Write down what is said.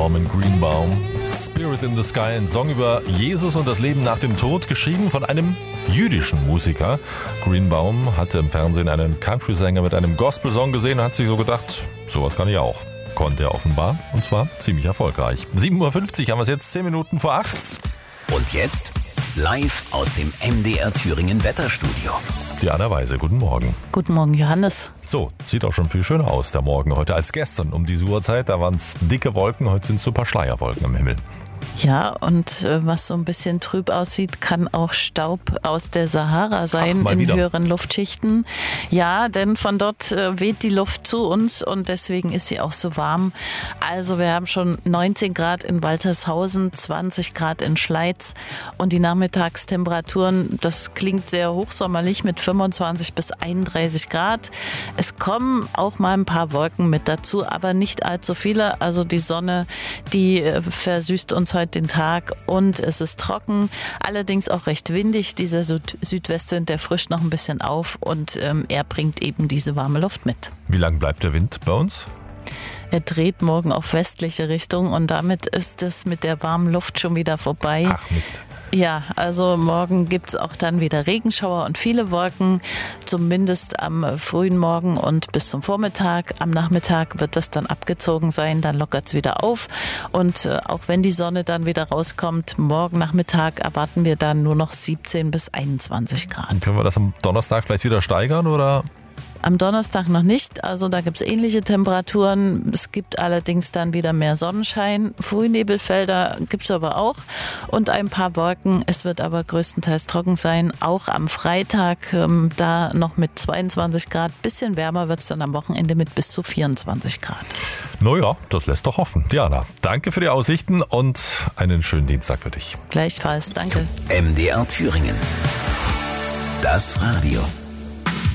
Norman Greenbaum. Spirit in the Sky, ein Song über Jesus und das Leben nach dem Tod, geschrieben von einem jüdischen Musiker. Greenbaum hatte im Fernsehen einen Country-Sänger mit einem Gospel-Song gesehen und hat sich so gedacht, sowas kann ich auch. Konnte er offenbar, und zwar ziemlich erfolgreich. 7.50 Uhr haben wir es jetzt, 10 Minuten vor 8. Und jetzt live aus dem MDR Thüringen Wetterstudio. Diana Weise, guten Morgen. Guten Morgen, Johannes. So, sieht auch schon viel schöner aus, der Morgen heute als gestern um diese Uhrzeit. Da waren es dicke Wolken, heute sind es so ein paar Schleierwolken am Himmel. Ja, und was so ein bisschen trüb aussieht, kann auch Staub aus der Sahara sein in wieder. höheren Luftschichten. Ja, denn von dort weht die Luft zu uns und deswegen ist sie auch so warm. Also wir haben schon 19 Grad in Waltershausen, 20 Grad in Schleiz und die Nachmittagstemperaturen, das klingt sehr hochsommerlich mit 25 bis 31 Grad. Es kommen auch mal ein paar Wolken mit dazu, aber nicht allzu viele. Also die Sonne, die versüßt uns heute den Tag und es ist trocken, allerdings auch recht windig. Dieser Südwestwind, der frischt noch ein bisschen auf und er bringt eben diese warme Luft mit. Wie lang bleibt der Wind bei uns? Er dreht morgen auf westliche Richtung und damit ist es mit der warmen Luft schon wieder vorbei. Ach Mist. Ja, also morgen gibt es auch dann wieder Regenschauer und viele Wolken, zumindest am frühen Morgen und bis zum Vormittag. Am Nachmittag wird das dann abgezogen sein, dann lockert es wieder auf. Und auch wenn die Sonne dann wieder rauskommt, morgen Nachmittag erwarten wir dann nur noch 17 bis 21 Grad. Und können wir das am Donnerstag vielleicht wieder steigern, oder? Am Donnerstag noch nicht, also da gibt es ähnliche Temperaturen. Es gibt allerdings dann wieder mehr Sonnenschein. Frühnebelfelder gibt es aber auch und ein paar Wolken. Es wird aber größtenteils trocken sein, auch am Freitag. Da noch mit 22 Grad. Bisschen wärmer wird es dann am Wochenende mit bis zu 24 Grad. Naja, das lässt doch hoffen. Diana, danke für die Aussichten und einen schönen Dienstag für dich. Gleichfalls, danke. MDR Thüringen. Das Radio.